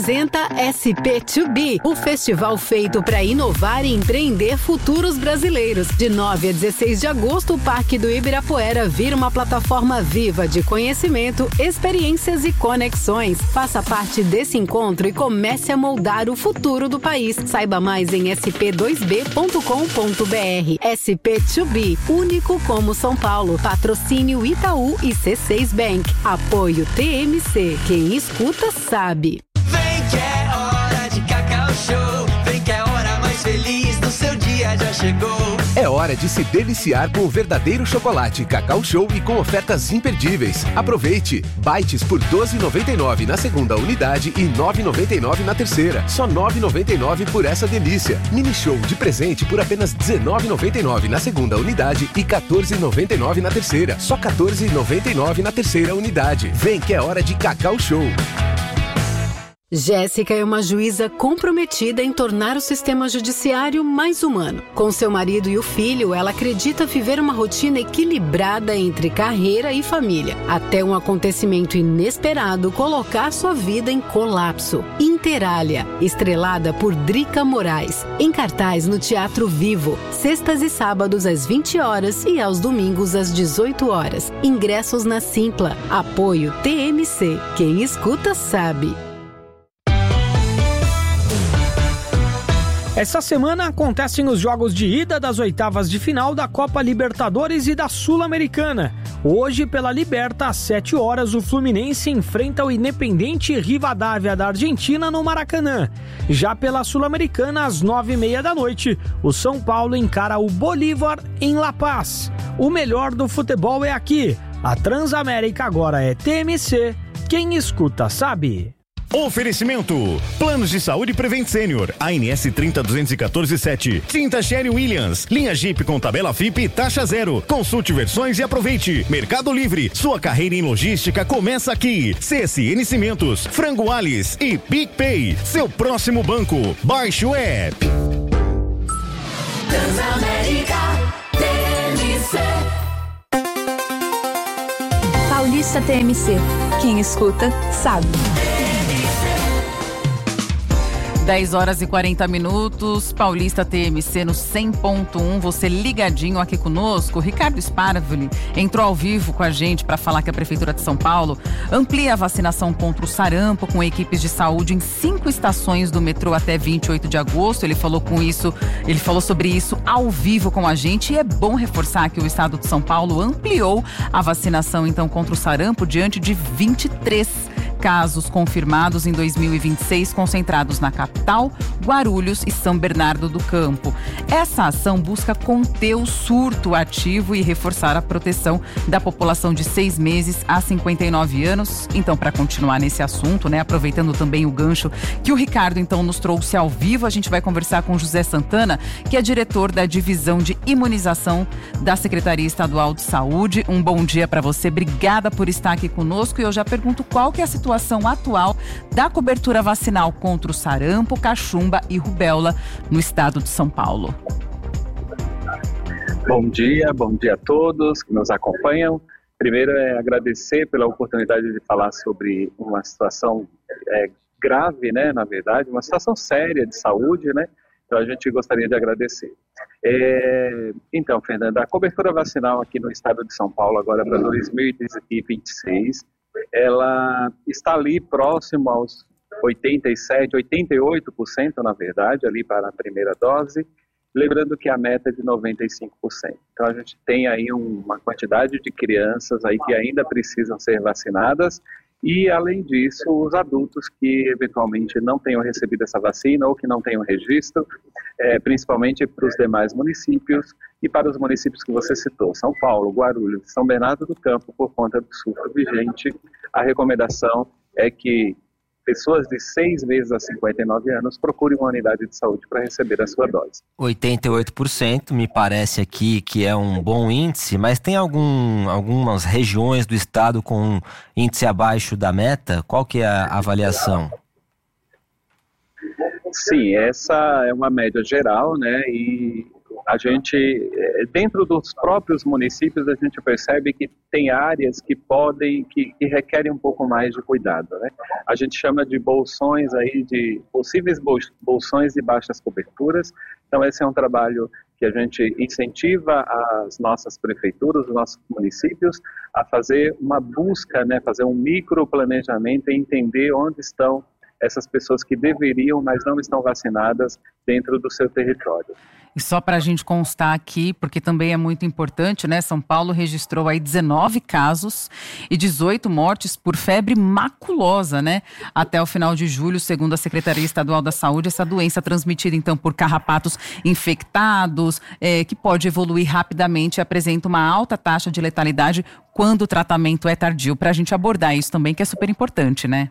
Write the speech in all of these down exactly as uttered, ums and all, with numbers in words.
Apresenta S P dois B, o festival feito para inovar e empreender futuros brasileiros. De nove a dezesseis de agosto, o Parque do Ibirapuera vira uma plataforma viva de conhecimento, experiências e conexões. Faça parte desse encontro e comece a moldar o futuro do país. Saiba mais em s p dois b ponto com ponto b r. S P dois B, único como São Paulo. Patrocínio Itaú e C seis Bank. Apoio T M C. Quem escuta sabe. Vem que é hora de Cacau Show. Vem que é a hora mais feliz do seu dia já chegou. É hora de se deliciar com o verdadeiro chocolate Cacau Show e com ofertas imperdíveis. Aproveite! Bites por doze reais e noventa e nove centavos na segunda unidade e nove reais e noventa e nove centavos na terceira. Só nove reais e noventa e nove centavos por essa delícia. Mini Show de presente por apenas dezenove reais e noventa e nove centavos na segunda unidade e quatorze reais e noventa e nove centavos na terceira. Só quatorze reais e noventa e nove centavos na terceira unidade. Vem que é hora de Cacau Show. Jéssica é uma juíza comprometida em tornar o sistema judiciário mais humano. Com seu marido e o filho, ela acredita viver uma rotina equilibrada entre carreira e família, até um acontecimento inesperado colocar sua vida em colapso. Interália, estrelada por Drica Moraes, em cartaz no Teatro Vivo, sextas e sábados às vinte horas e aos domingos às dezoito horas. Ingressos na Simpla. Apoio T M C. Quem escuta sabe. Essa semana acontecem os jogos de ida das oitavas de final da Copa Libertadores e da Sul-Americana. Hoje, pela Liberta, às sete horas, o Fluminense enfrenta o Independente Rivadavia da Argentina no Maracanã. Já pela Sul-Americana, às nove e meia da noite, o São Paulo encara o Bolívar em La Paz. O melhor do futebol é aqui. A Transamérica agora é T M C. Quem escuta sabe. Oferecimento: Planos de Saúde Prevent Senior, A N S trinta duzentos e quatorze sete. Tinta Sherry Williams, linha Jeep com tabela F I P e taxa zero. Consulte versões e aproveite. Mercado Livre, sua carreira em logística começa aqui. C S N Cimentos, Frango Alice e PicPay, seu próximo banco. Baixe o app. Transamérica T M C. Paulista T M C. Quem escuta sabe. dez horas e quarenta minutos, Paulista T M C no cem ponto um, você ligadinho aqui conosco. Ricardo Sparvoli entrou ao vivo com a gente para falar que a Prefeitura de São Paulo amplia a vacinação contra o sarampo com equipes de saúde em cinco estações do metrô até vinte e oito de agosto. Ele falou com isso, ele falou sobre isso ao vivo com a gente, e é bom reforçar que o estado de São Paulo ampliou a vacinação então contra o sarampo diante de vinte e três casos confirmados em dois mil e vinte e seis, concentrados na capital, Guarulhos e São Bernardo do Campo. Essa ação busca conter o surto ativo e reforçar a proteção da população de seis meses a cinquenta e nove anos. Então, para continuar nesse assunto, né, aproveitando também o gancho que o Ricardo então nos trouxe ao vivo, a gente vai conversar com José Santana, que é diretor da Divisão de Imunização da Secretaria Estadual de Saúde. Um bom dia para você, obrigada por estar aqui conosco, e eu já pergunto qual que é a situação situação atual da cobertura vacinal contra o sarampo, cachumba e rubéola no estado de São Paulo. Bom dia, bom dia a todos que nos acompanham. Primeiro é agradecer pela oportunidade de falar sobre uma situação é, grave, né, na verdade, uma situação séria de saúde, né? Então a gente gostaria de agradecer. É, então, Fernanda, a cobertura vacinal aqui no estado de São Paulo agora para dois mil e vinte e seis, ela está ali próximo aos oitenta e sete, oitenta e oito por cento, na verdade, ali para a primeira dose, lembrando que a meta é de noventa e cinco por cento. Então a gente tem aí uma quantidade de crianças aí que ainda precisam ser vacinadas, e além disso, os adultos que eventualmente não tenham recebido essa vacina ou que não tenham registro, é, principalmente para os demais municípios e para os municípios que você citou, São Paulo, Guarulhos, São Bernardo do Campo, por conta do surto vigente. A recomendação é que pessoas de seis meses a cinquenta e nove anos procurem uma unidade de saúde para receber a sua dose. oitenta e oito por cento me parece aqui que é um bom índice, mas tem algum, algumas regiões do estado com um índice abaixo da meta? Qual que é a avaliação? Sim, essa é uma média geral, né, e a gente, dentro dos próprios municípios, a gente percebe que tem áreas que podem, que, que requerem um pouco mais de cuidado, né? A gente chama de bolsões aí, de possíveis bolsões de baixas coberturas. Então esse é um trabalho que a gente incentiva as nossas prefeituras, os nossos municípios a fazer uma busca, né, fazer um microplanejamento e entender onde estão essas pessoas que deveriam, mas não estão vacinadas dentro do seu território. E só para a gente constar aqui, porque também é muito importante, né? São Paulo registrou aí dezenove casos e dezoito mortes por febre maculosa, né? Até o final de julho, segundo a Secretaria Estadual da Saúde, essa doença transmitida então por carrapatos infectados, é, que pode evoluir rapidamente e apresenta uma alta taxa de letalidade quando o tratamento é tardio. Para a gente abordar isso também, que é super importante, né?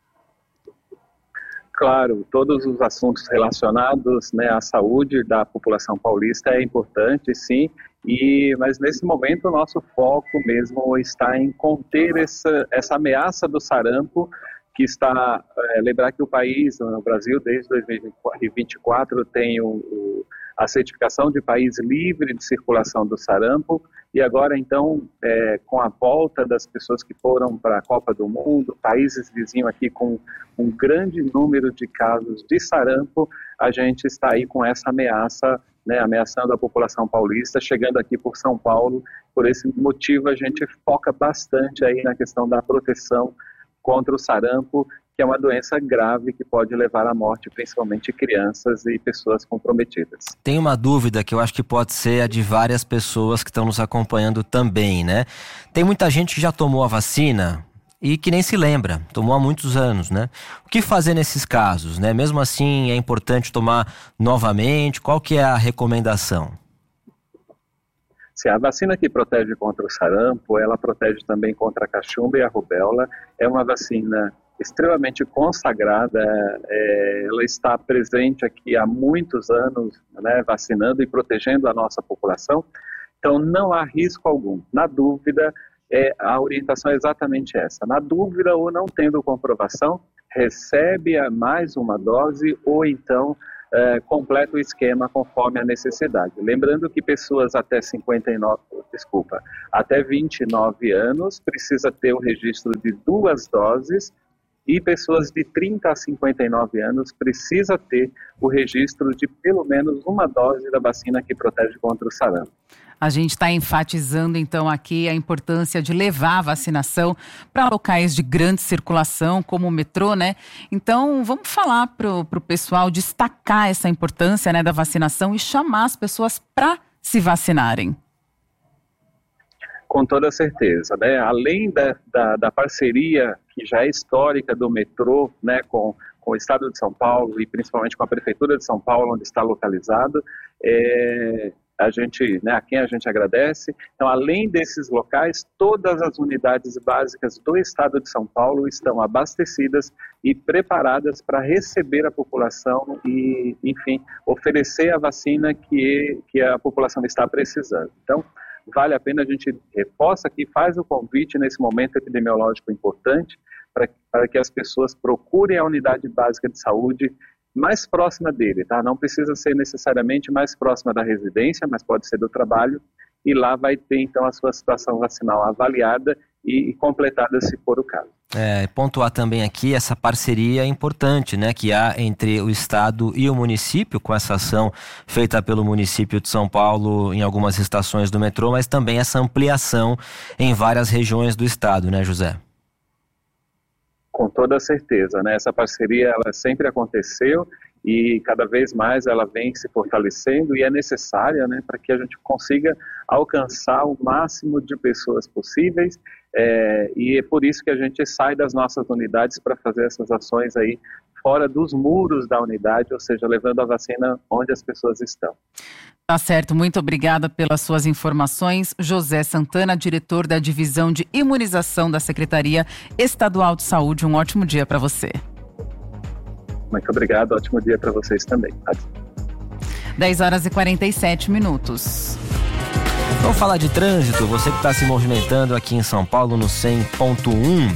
Claro, todos os assuntos relacionados, né, à saúde da população paulista é importante, sim, e, mas nesse momento o nosso foco mesmo está em conter essa, essa ameaça do sarampo, que está, é, lembrar que o país, no Brasil, desde dois mil e vinte e quatro, tem o, o, a certificação de país livre de circulação do sarampo, e agora então, é, com a volta das pessoas que foram para a Copa do Mundo, países vizinhos aqui com um grande número de casos de sarampo, a gente está aí com essa ameaça, né, ameaçando a população paulista, chegando aqui por São Paulo. Por esse motivo a gente foca bastante aí na questão da proteção contra o sarampo, que é uma doença grave que pode levar à morte, principalmente crianças e pessoas comprometidas. Tem uma dúvida que eu acho que pode ser a de várias pessoas que estão nos acompanhando também, né? Tem muita gente que já tomou a vacina e que nem se lembra, tomou há muitos anos, né? O que fazer nesses casos, né? Mesmo assim, é importante tomar novamente? Qual que é a recomendação? Se a vacina que protege contra o sarampo, ela protege também contra a cachumba e a rubéola. É uma vacina extremamente consagrada, é, ela está presente aqui há muitos anos, né, vacinando e protegendo a nossa população, então não há risco algum. Na dúvida, é, a orientação é exatamente essa. Na dúvida ou não tendo comprovação, recebe a mais uma dose ou então é, completa o esquema conforme a necessidade. Lembrando que pessoas até cinquenta e nove, desculpa, até vinte e nove anos precisa ter o registro de duas doses, e pessoas de trinta a cinquenta e nove anos precisa ter o registro de pelo menos uma dose da vacina que protege contra o sarampo. A gente está enfatizando então aqui a importância de levar a vacinação para locais de grande circulação, como o metrô, né? Então vamos falar para o pessoal destacar essa importância, né, da vacinação e chamar as pessoas para se vacinarem. Com toda certeza, né? Além da, da, da parceria que já é histórica do metrô, né, com, com o Estado de São Paulo e principalmente com a Prefeitura de São Paulo, onde está localizado, é, a gente, né, a quem a gente agradece. Então, além desses locais, todas as unidades básicas do Estado de São Paulo estão abastecidas e preparadas para receber a população e, enfim, oferecer a vacina que, que a população está precisando. Então, vale a pena, a gente reforça aqui, faz o convite nesse momento epidemiológico importante para, para que as pessoas procurem a unidade básica de saúde mais próxima dele, tá? Não precisa ser necessariamente mais próxima da residência, mas pode ser do trabalho, e lá vai ter então a sua situação vacinal avaliada e, e completada se for o caso. É, pontuar também aqui essa parceria importante, né, que há entre o Estado e o município, com essa ação feita pelo município de São Paulo em algumas estações do metrô, mas também essa ampliação em várias regiões do Estado, né, José? Com toda certeza, né? Essa parceria ela sempre aconteceu e cada vez mais ela vem se fortalecendo e é necessária, né, para que a gente consiga alcançar o máximo de pessoas possíveis, é, e é por isso que a gente sai das nossas unidades para fazer essas ações aí fora dos muros da unidade, ou seja, levando a vacina onde as pessoas estão. Tá certo, muito obrigada pelas suas informações. José Santana, diretor da Divisão de Imunização da Secretaria Estadual de Saúde. Um ótimo dia para você. Muito obrigado, ótimo dia para vocês também. dez horas e quarenta e sete minutos. Vamos falar de trânsito, você que está se movimentando aqui em São Paulo no cem ponto um.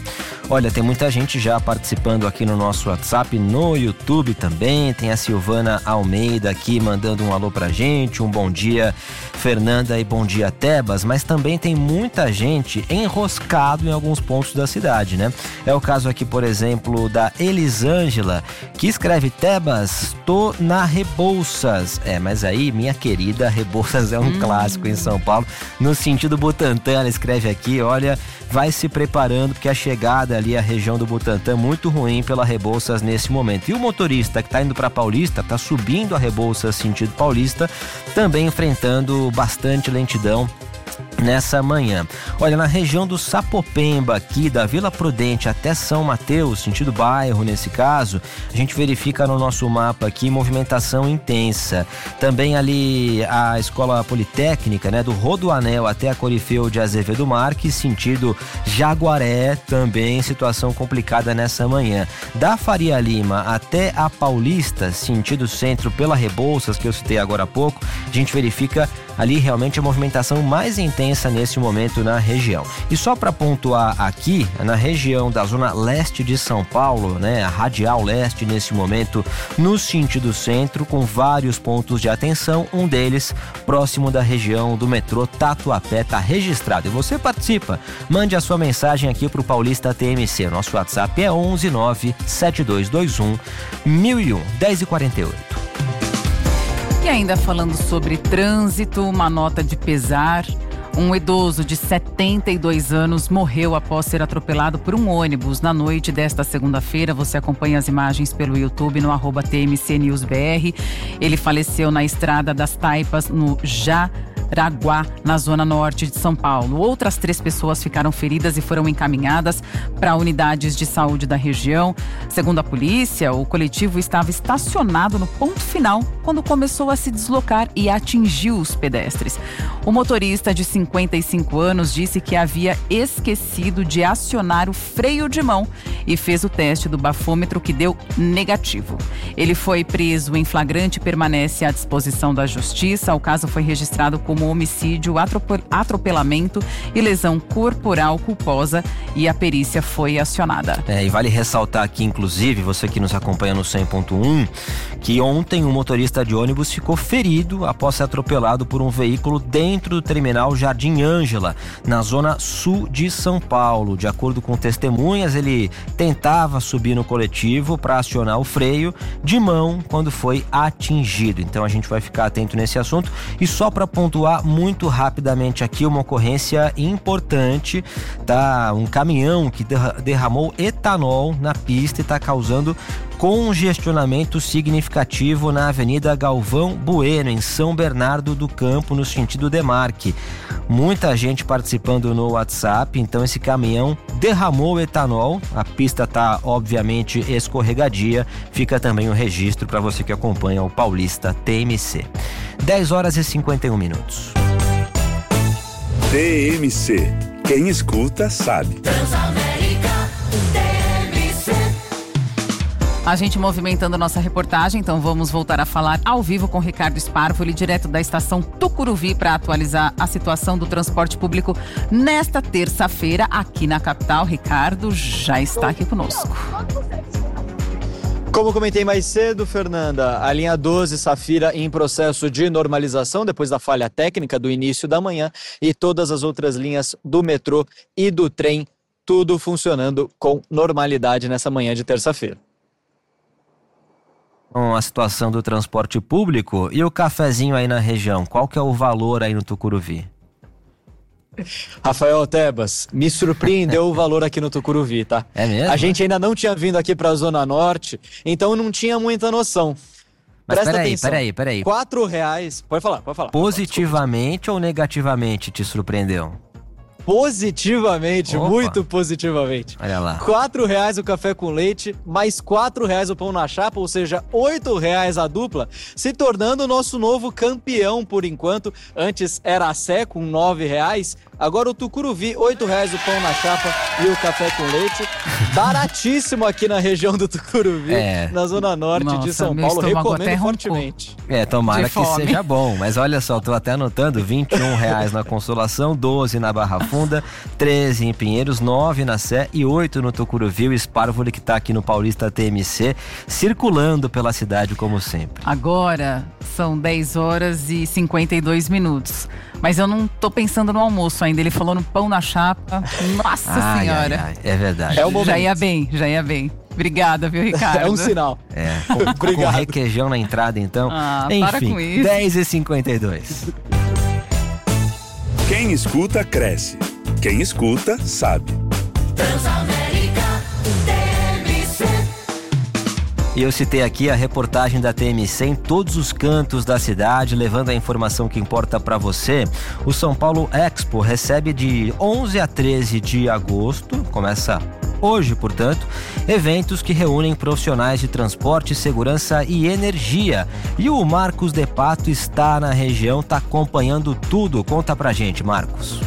Olha, tem muita gente já participando aqui no nosso WhatsApp, no YouTube também. Tem a Silvana Almeida aqui mandando um alô pra gente, um bom dia, Fernanda, e bom dia, Tebas. Mas também tem muita gente enroscado em alguns pontos da cidade, né? É o caso aqui, por exemplo, da Elisângela, que escreve: Tebas, tô na Rebouças. É, mas aí, minha querida, Rebouças é um hum. clássico em São Paulo. No sentido Butantã, ela escreve aqui, olha, vai se preparando, porque a chegada ali à região do Butantã é muito ruim pela Rebouças nesse momento. E o motorista que está indo para Paulista, está subindo a Rebouças sentido Paulista, também enfrentando bastante lentidão nessa manhã. Olha, na região do Sapopemba, aqui da Vila Prudente até São Mateus, sentido bairro nesse caso, a gente verifica no nosso mapa aqui movimentação intensa. Também ali a Escola Politécnica, né, do Rodoanel até a Corifeu de Azevedo Marques, sentido Jaguaré, também situação complicada nessa manhã. Da Faria Lima até a Paulista, sentido centro pela Rebouças, que eu citei agora há pouco, a gente verifica ali realmente a movimentação mais intensa nesse momento na região. E só para pontuar aqui, na região da zona leste de São Paulo, né, a radial leste nesse momento, no sentido centro, com vários pontos de atenção, um deles próximo da região do metrô Tatuapé, está registrado. E você participa, mande a sua mensagem aqui para o Paulista T M C. Nosso WhatsApp é onze nove sete dois dois um mil e um, dez e quarenta e oito. E ainda falando sobre trânsito, uma nota de pesar. Um idoso de setenta e dois anos morreu após ser atropelado por um ônibus na noite desta segunda-feira. Você acompanha as imagens pelo YouTube no arroba T M C News B R. Ele faleceu na Estrada das Taipas, no Já Araguá, na zona norte de São Paulo. Outras três pessoas ficaram feridas e foram encaminhadas para unidades de saúde da região. Segundo a polícia, o coletivo estava estacionado no ponto final quando começou a se deslocar e atingiu os pedestres. O motorista de cinquenta e cinco anos disse que havia esquecido de acionar o freio de mão e fez o teste do bafômetro, que deu negativo. Ele foi preso em flagrante e permanece à disposição da justiça. O caso foi registrado como homicídio, atropelamento e lesão corporal culposa, e a perícia foi acionada. É, e vale ressaltar aqui, inclusive, você que nos acompanha no cem ponto um, que ontem um motorista de ônibus ficou ferido após ser atropelado por um veículo dentro do terminal Jardim Ângela, na zona sul de São Paulo. De acordo com testemunhas, ele tentava subir no coletivo para acionar o freio de mão quando foi atingido. Então a gente vai ficar atento nesse assunto. E só para pontuar muito rapidamente aqui uma ocorrência importante, tá? Um caminhão que derramou etanol na pista e está causando congestionamento significativo na Avenida Galvão Bueno, em São Bernardo do Campo, no sentido Demarque. Muita gente participando no WhatsApp, então esse caminhão derramou etanol, a pista está obviamente escorregadia, fica também o registro para você que acompanha o Paulista T M C. dez horas e cinquenta e um minutos. T M C, quem escuta sabe. Transamérica, T M C. A gente movimentando nossa reportagem, então vamos voltar a falar ao vivo com Ricardo Sparvoli, direto da estação Tucuruvi, para atualizar a situação do transporte público nesta terça-feira aqui na capital. Ricardo já está aqui conosco. Como comentei mais cedo, Fernanda, a linha doze Safira em processo de normalização depois da falha técnica do início da manhã, e todas as outras linhas do metrô e do trem, tudo funcionando com normalidade nessa manhã de terça-feira. Com a situação do transporte público e o cafezinho aí na região, qual que é o valor aí no Tucuruvi? Rafael Tebas, me surpreendeu o valor aqui no Tucuruvi, tá? É mesmo? A gente ainda não tinha vindo aqui para a Zona Norte, então não tinha muita noção. Mas Presta peraí, atenção. peraí, peraí. Quatro reais, pode falar, pode falar. Positivamente ou negativamente te surpreendeu? Positivamente, Opa. muito positivamente. Olha lá. Quatro reais o café com leite, mais quatro reais o pão na chapa, ou seja, oito reais a dupla, se tornando o nosso novo campeão por enquanto. Antes era a Sé com nove reais, Agora o tucuruvi, oito reais o pão na chapa e o café com leite. Baratíssimo aqui na região do Tucuruvi, é. na zona norte Nossa, de São Paulo. Recomendo fortemente. É, tomara que seja bom. Mas olha só, tô até anotando, vinte e um reais na Consolação, doze na Barra Funda, treze em Pinheiros, nove na Sé e oito no Tucuruvi. O Sparvoli que tá aqui no Paulista T M C, circulando pela cidade como sempre. Agora são dez horas e cinquenta e dois minutos. Mas eu não tô pensando no almoço ainda. Ele falou no pão na chapa. Nossa ai, senhora. Ai, ai, é verdade. É o já ia bem, já ia bem. Obrigada, viu, Ricardo? É um sinal. É, com, com requeijão na entrada, então. Ah, enfim, para com isso. dez e cinquenta e dois. Quem escuta, cresce. Quem escuta, sabe. E eu citei aqui a reportagem da T M C em todos os cantos da cidade, levando a informação que importa para você. O São Paulo Expo recebe de onze a treze de agosto, começa hoje, portanto, eventos que reúnem profissionais de transporte, segurança e energia. E o Marcos De Pato está na região, está acompanhando tudo. Conta pra gente, Marcos.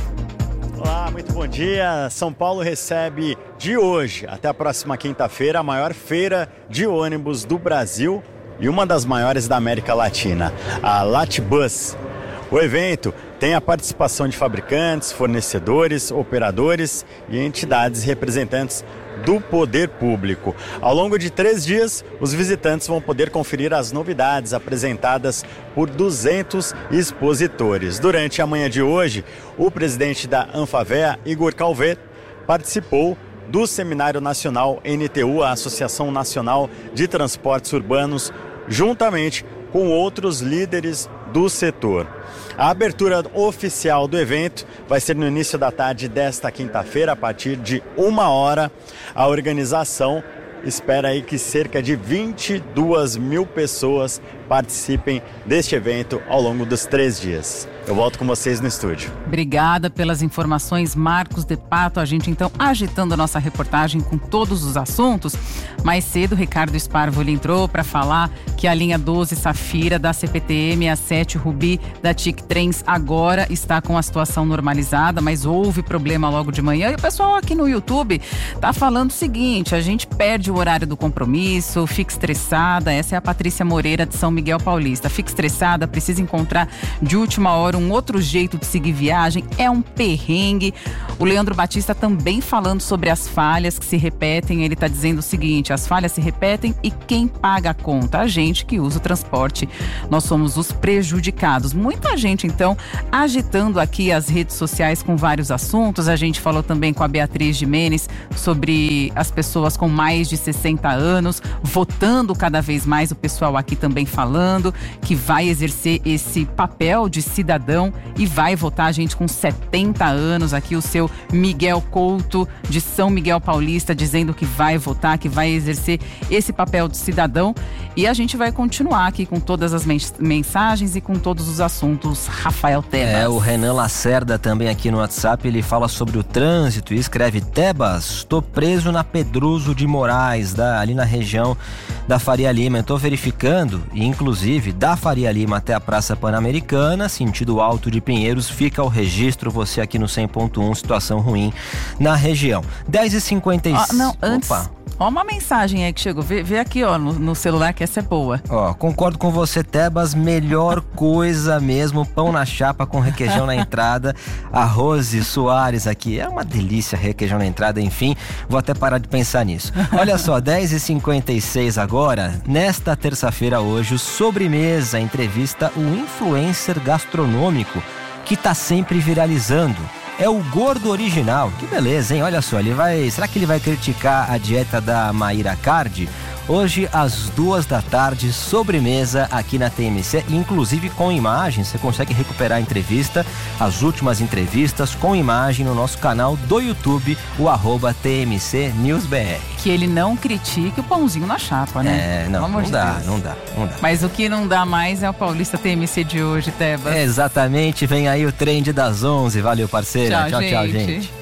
Olá, muito bom dia. São Paulo recebe de hoje até a próxima quinta-feira a maior feira de ônibus do Brasil e uma das maiores da América Latina, a Latbus. O evento tem a participação de fabricantes, fornecedores, operadores e entidades representantes do poder público. Ao longo de três dias, os visitantes vão poder conferir as novidades apresentadas por duzentos expositores. Durante a manhã de hoje, o presidente da Anfavea, Igor Calvet, participou do Seminário Nacional N T U, a Associação Nacional de Transportes Urbanos, juntamente com outros líderes do setor. A abertura oficial do evento vai ser no início da tarde desta quinta-feira, a partir de uma hora. A organização espera aí que cerca de vinte e duas mil pessoas participem deste evento ao longo dos três dias. Eu volto com vocês no estúdio. Obrigada pelas informações, Marcos De Pato. A gente então agitando a nossa reportagem com todos os assuntos. Mais cedo, Ricardo Sparvoli entrou para falar que a linha doze Safira da C P T M, a sete Rubi da T I C Trens agora está com a situação normalizada, mas houve problema logo de manhã. E o pessoal aqui no YouTube tá falando o seguinte: a gente perde o horário do compromisso, fica estressada. Essa é a Patrícia Moreira de São Miguel Paulista. Fica estressada, precisa encontrar de última hora um outro jeito de seguir viagem, é um perrengue. O Leandro Batista também falando sobre as falhas que se repetem. Ele está dizendo o seguinte: as falhas se repetem e quem paga a conta? A gente que usa o transporte. Nós somos os prejudicados. Muita gente então agitando aqui as redes sociais com vários assuntos. A gente falou também com a Beatriz Jimenez sobre as pessoas com mais de sessenta anos votando cada vez mais. O pessoal aqui também falando que vai exercer esse papel de cidadão e vai votar. A gente com setenta anos aqui, o seu Miguel Couto de São Miguel Paulista dizendo que vai votar, que vai exercer esse papel de cidadão. E a gente vai continuar aqui com todas as mensagens e com todos os assuntos. Rafael Tebas. É, o Renan Lacerda também aqui no WhatsApp, ele fala sobre o trânsito e escreve: Tebas, estou preso na Pedroso de Moraes, da, ali na região da Faria Lima. Eu estou verificando, e inclusive da Faria Lima até a Praça Pan-Americana, sentido Alto de Pinheiros, fica o registro. Você aqui no cem ponto um, situação ruim na região. dez e cinquenta e seis. Ah, não, antes... Opa. Ó, uma mensagem aí que chegou. Vê, vê aqui, ó, no, no celular, que essa é boa. Ó, concordo com você, Tebas. Melhor coisa mesmo. Pão na chapa com requeijão na entrada. A Rose Soares aqui. É uma delícia requeijão na entrada. Enfim, vou até parar de pensar nisso. Olha só, dez e cinquenta e seis agora. Nesta terça-feira, hoje, o Sobremesa entrevista o influencer gastronômico que tá sempre viralizando. É o Gordo Original. Que beleza, hein? Olha só, ele vai... Será que ele vai criticar a dieta da Maíra Cardi? Hoje, às duas da tarde, Sobremesa aqui na T M C, inclusive com imagem. Você consegue recuperar a entrevista, as últimas entrevistas com imagem no nosso canal do YouTube, o arroba T M C News B R. Que ele não critique o pãozinho na chapa, né? É, não, não dá, não dá, não dá. Mas o que não dá mais é o Paulista T M C de hoje, Tebas. É, exatamente, vem aí o trend das onze. Valeu, parceira. Tchau, tchau, gente. tchau, gente.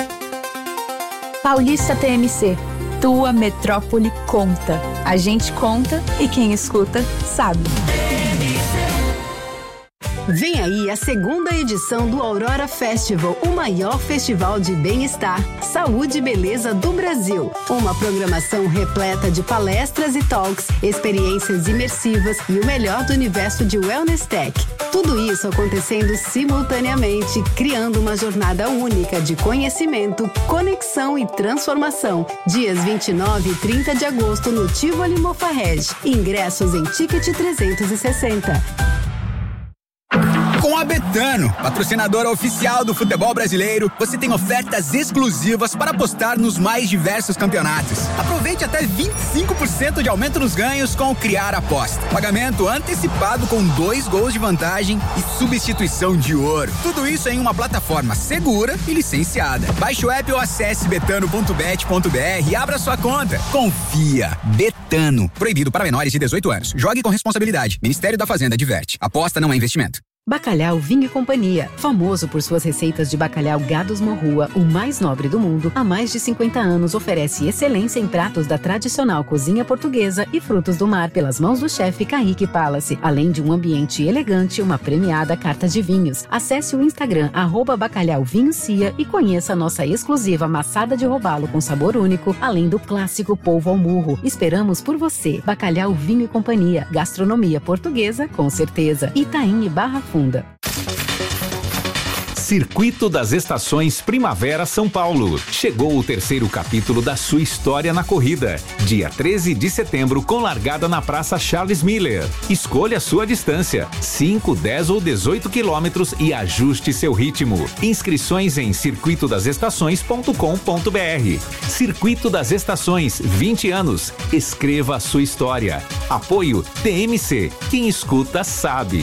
Paulista T M C. Tua metrópole conta. A gente conta e quem escuta sabe. Vem aí a segunda edição do Aurora Festival, o maior festival de bem-estar, saúde e beleza do Brasil. Uma programação repleta de palestras e talks, experiências imersivas e o melhor do universo de Wellness Tech. Tudo isso acontecendo simultaneamente, criando uma jornada única de conhecimento, conexão e transformação. Dias vinte e nove e trinta de agosto no Tivoli Mofarrege. Ingressos em Ticket trezentos e sessenta. Com a Betano, patrocinadora oficial do futebol brasileiro, você tem ofertas exclusivas para apostar nos mais diversos campeonatos. Aproveite até vinte e cinco por cento de aumento nos ganhos com o Criar Aposta. Pagamento antecipado com dois gols de vantagem e substituição de ouro. Tudo isso em uma plataforma segura e licenciada. Baixe o app ou acesse betano ponto bet ponto br e abra sua conta. Confia. Betano. Proibido para menores de dezoito anos. Jogue com responsabilidade. Ministério da Fazenda adverte. Aposta não é investimento. Bacalhau Vinho e Companhia, famoso por suas receitas de bacalhau Gados Morrua, o mais nobre do mundo, há mais de cinquenta anos oferece excelência em pratos da tradicional cozinha portuguesa e frutos do mar pelas mãos do chefe Kaique Palace, além de um ambiente elegante e uma premiada carta de vinhos. Acesse o Instagram arroba Bacalhau Vinho Cia e conheça a nossa exclusiva maçada de robalo com sabor único, além do clássico polvo ao murro. Esperamos por você. Bacalhau Vinho e Companhia, gastronomia portuguesa com certeza. Itaim e Barra Funda. Circuito das Estações Primavera São Paulo. Chegou o terceiro capítulo da sua história na corrida. Dia treze de setembro, com largada na Praça Charles Miller. Escolha a sua distância, cinco, dez ou dezoito quilômetros e ajuste seu ritmo. Inscrições em circuito das estações ponto com ponto br. Circuito das Estações, vinte anos. Escreva a sua história. Apoio T M C. Quem escuta sabe.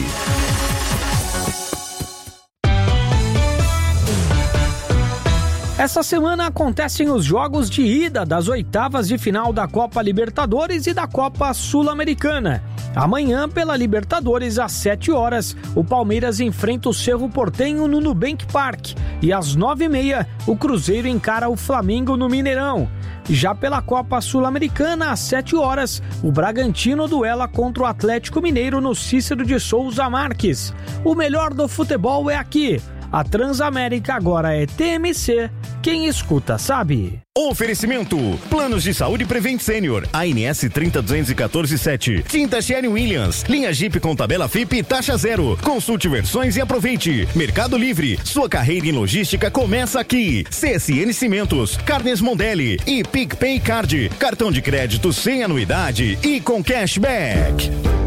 Essa semana acontecem os jogos de ida das oitavas de final da Copa Libertadores e da Copa Sul-Americana. Amanhã, pela Libertadores, às sete horas, o Palmeiras enfrenta o Cerro Porteño no Nubank Park. E às nove e meia, o Cruzeiro encara o Flamengo no Mineirão. Já pela Copa Sul-Americana, às sete horas, o Bragantino duela contra o Atlético Mineiro no Cícero de Souza Marques. O melhor do futebol é aqui. A Transamérica agora é T M C. Quem escuta sabe. Oferecimento: Planos de Saúde Prevent Senior, A N S trinta duzentos e quatorze sete. Tinta Sherwin Williams, linha Jeep com tabela F I P e taxa zero. Consulte versões e aproveite. Mercado Livre, sua carreira em logística começa aqui. C S N Cimentos, Carnes Mondelli e PicPay Card, cartão de crédito sem anuidade e com cashback.